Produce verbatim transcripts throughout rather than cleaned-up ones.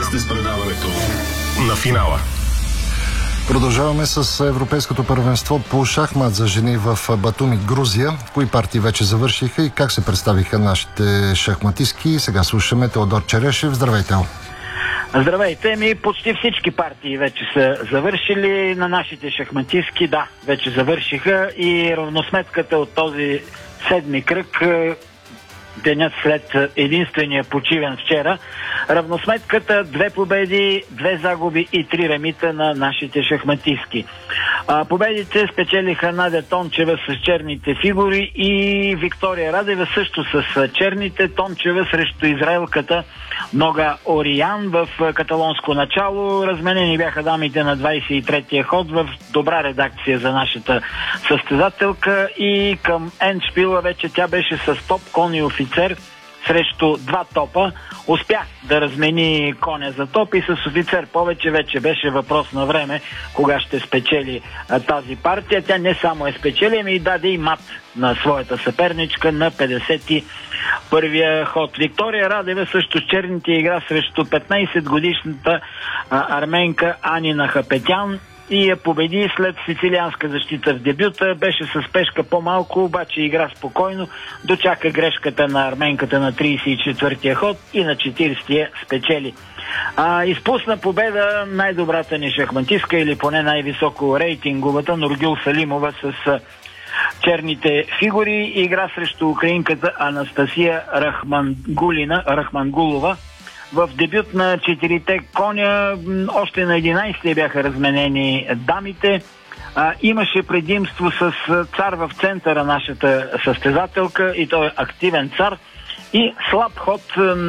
сте с предаването на финала. Продължаваме с Европейското първенство по шахмат за жени в Батуми, Грузия. Кои партии вече завършиха и как се представиха нашите шахматистки? Сега слушаме Теодор Черешев. Здравейте! Здравейте, ми почти всички партии вече са завършили. На нашите шахматистки, да, вече завършиха и равносметката от този седми кръг, денят след единствения почивен вчера, равносметката две победи, две загуби и три ремита на нашите шахматистки. А, победите спечелиха Надя Тончева с черните фигури и Виктория Радева също с черните. Тончева срещу израелката Нога Ориян в каталонско начало. Разменени бяха дамите на двадесет и третия ход в добра редакция за нашата състезателка и към ендшпила вече тя беше с топ кон и офицер срещу два топа. Успя да размени коня за топ и с офицер повече. Вече беше въпрос на време кога ще спечели а, тази партия. Тя не само е спечели, ами и даде и мат на своята съперничка на петдесет и първия ход. Виктория Радева също с черните игра срещу петнадесет годишната а, арменка Анина Хапетян и я победи след сицилианска защита в дебюта. Беше с пешка по-малко, обаче игра спокойно. Дочака грешката на арменката на тридесет и четвъртия ход и на четиридесетия спечели. А, изпусна победа най-добрата ни шахматистка или поне най-високо рейтинговата Нургюл Салимова с черните фигури. Игра срещу украинката Анастасия Рахмангулина, Рахмангулова. В дебют на четирите коня, още на единадесетия бяха разменени дамите. А, имаше предимство с цар в центъра нашата състезателка и той е активен цар. И слаб ход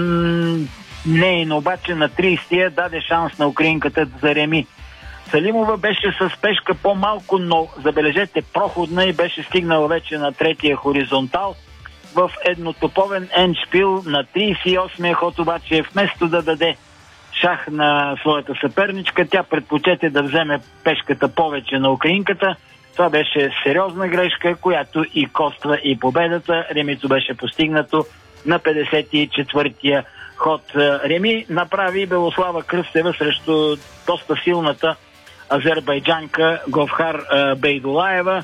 не, но обаче на тридесетия даде шанс на украинката за реми. Салимова беше с пешка по-малко, но забележете проходна и беше стигнала вече на третия хоризонтал. В еднотоповен ендшпил на тридесет и осмия ход обаче вместо да даде шах на своята съперничка, тя предпочете да вземе пешката повече на украинката. Това беше сериозна грешка, която и коства и победата. Ремито беше постигнато на петдесет и четвъртия ход. Реми направи Белослава Кръстева срещу доста силната азербайджанка Говхар Бейдулаева.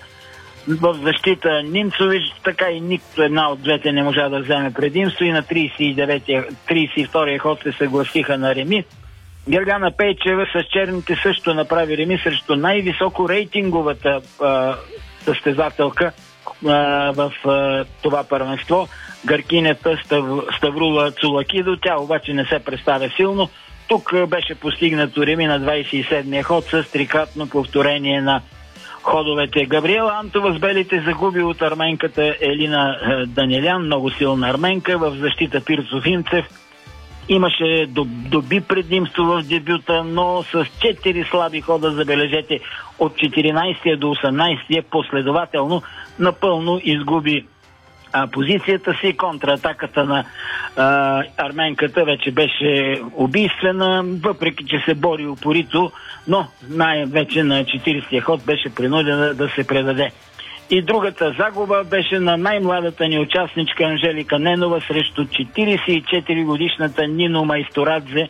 В защита Нимцович, така и никто една от двете не можа да вземе предимство и на тридесет и деветия, тридесет и втория ход се съгласиха на реми. Гергана Пейчева с черните също направи реми срещу най-високо рейтинговата а, състезателка а, в а, това първенство, гъркинята Став, Ставрула Цулакидо. Тя обаче не се представя силно. Тук беше постигнато реми на двадесет и седмия ход с трикратно повторение на ходовете. Габриела Антова с белите загуби от арменката Елина Данелян, много силна арменка. В защита Пирцов Имцев имаше доби предимство в дебюта, но с четири слаби хода, забележете, от четиринадесетия до осемнадесетия последователно напълно изгуби а, позицията си. Контратаката на а, арменката вече беше убийствена, въпреки че се бори упорито, но най-вече на четиридесетия ход беше принудена да се предаде. И другата загуба беше на най-младата ни участничка Анжелика Ненова срещу четиридесет и четири годишната Нино Майсторадзе,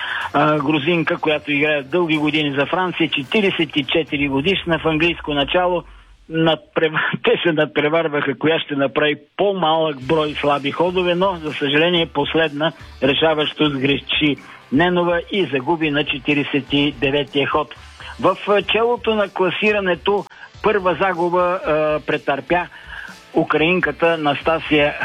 а, грузинка, която играе дълги години за Франция. четиридесет и четири годишна в английско начало. Надпрев... Те се надпреварваха коя ще направи по-малък брой слаби ходове, но за съжаление последна решаващо сгреши Ненова и загуби на четиридесет и деветия ход. В челото на класирането първа загуба а, претърпя украинката Настасия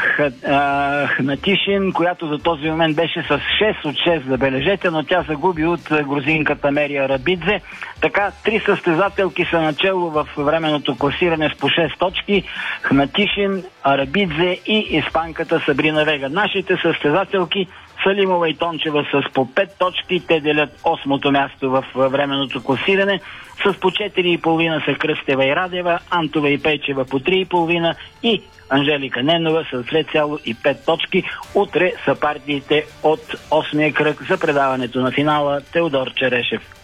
Хнатишин, която за този момент беше с шест от шест, забележете, но тя загуби от грузинката Мерия Рабидзе. Така, три състезателки са начело в временното класиране с по шест точки. Хнатишин, Рабидзе и испанката Сабрина Вега. Нашите състезателки Салимова и Тончева с по пет точки. Те делят осмото място в временното класиране. С по четири и половина са Кръстева и Радева, Антова и Пейчева по три и половина и Анжелика Ненова с две цяло и пет точки. Утре са партиите от осмия кръг. За предаването на финала Теодор Черешев.